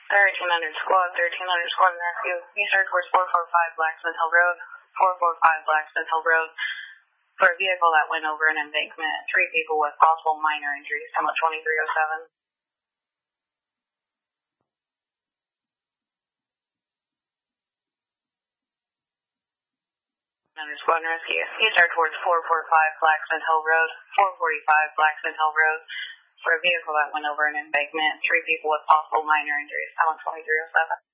1300 squad, 1300 squad and rescue. East Air towards 445 Blacksmith Hill Road, 445 Blacksmith Hill Road. For a vehicle that went over an embankment, 3 people with possible minor injuries, come at 2307. Squad and rescue. East Air towards 445 Blacksmith Hill Road, 445 Blacksmith Hill Road. For a vehicle that went over an embankment, 3 people with possible minor injuries, come at 2307.